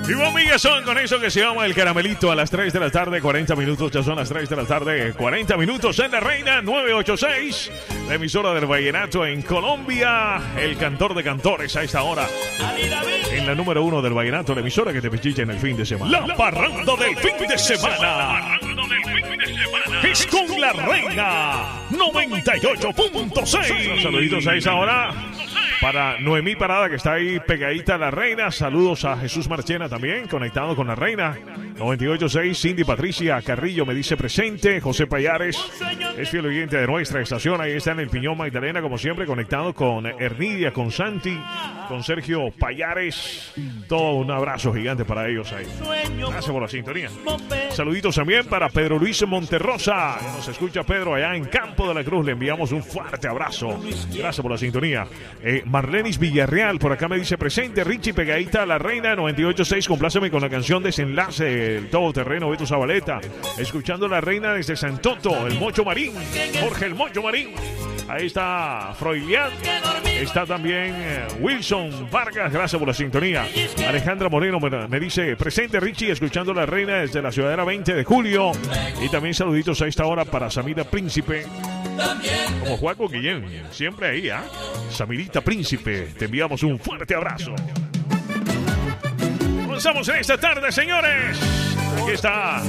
Y bueno, amigas, son con eso que se llama el caramelito a las 3 de la tarde, 40 minutos. Ya son las 3 de la tarde, 40 minutos en La Reina 986, la emisora del vallenato en Colombia. El cantor de cantores a esta hora. En la número 1 del vallenato, la emisora que te pichicha en el fin de semana. La parranda del fin de semana. Es con La Reina 98.6. Saluditos a esa hora para Noemí Parada, que está ahí pegadita a La Reina. Saludos a Jesús Marchena también, conectado con La Reina 98.6. Cindy Patricia Carrillo me dice presente. José Payares es fiel oyente de nuestra estación. Ahí está en el Piñón Magdalena, como siempre, conectado con Ernidia, con Santi, con Sergio Payares. Todo un abrazo gigante para ellos ahí. Gracias por la sintonía. Saluditos también para Pedro Luis Monterrosa. Nos escucha Pedro allá en Campo de la Cruz. Le enviamos un fuerte abrazo. Gracias por la sintonía. Marlenis Villarreal por acá me dice presente. Richie pegadita a La Reina 98.6. Compláceme con la canción Desenlace, el todoterreno Beto Zabaleta. Escuchando La Reina desde Santoto, el Mocho Marín, Jorge el Mocho Marín. Ahí está Froilian. Está también Wilson Vargas. Gracias por la sintonía. Alejandra Moreno me dice presente Richie, escuchando La Reina desde la Ciudadela 20 de julio. Y también saluditos a esta hora para Samira Príncipe, como Juaco Guillén, siempre ahí, ¿ah? Samirita Príncipe, te enviamos un fuerte abrazo. Comenzamos en esta tarde, señores. Aquí está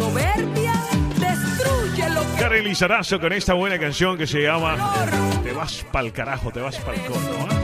Karen Lizarazo con esta buena canción que se llama Te vas pa'l carajo, te vas pa'l cono, ¿eh?